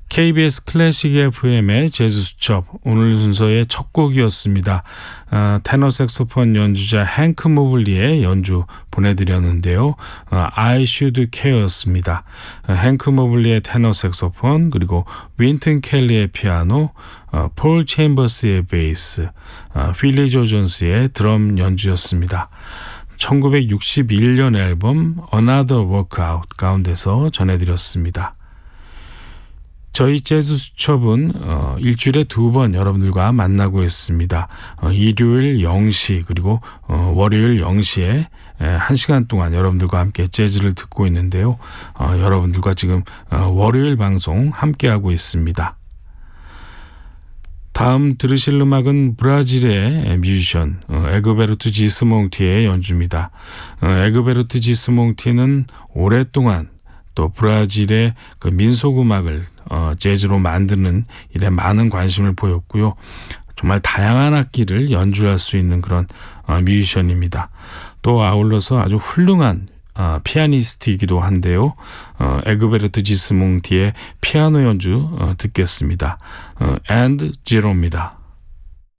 KBS 클래식 FM의 재즈 수첩 오늘 순서의 첫 곡이었습니다. 테너 색소폰 연주자 행크 모블리의 연주 보내드렸는데요. I Should Care였습니다. 행크 모블리의 테너 색소폰, 그리고 윈튼 켈리의 피아노, 폴 체인버스의 베이스, 필리 조 존스의 드럼 연주였습니다. 1961년 앨범 Another Workout 가운데서 전해드렸습니다. 저희 재즈 수첩은 일주일에 2번 여러분들과 만나고 있습니다. 일요일 0시 그리고 월요일 0시에 1시간 동안 여러분들과 함께 재즈를 듣고 있는데요. 여러분들과 지금 월요일 방송 함께하고 있습니다. 다음 들으실 음악은 브라질의 뮤지션 에그베르트 지스몽티의 연주입니다. 에그베르트 지스몽티는 오랫동안 또 브라질의 그 민속음악을 재즈로 만드는 일에 많은 관심을 보였고요. 정말 다양한 악기를 연주할 수 있는 그런 뮤지션입니다. 또 아울러서 아주 훌륭한 피아니스트이기도 한데요. 에그베르트 지스몽티의 피아노 연주 듣겠습니다. And Zero입니다.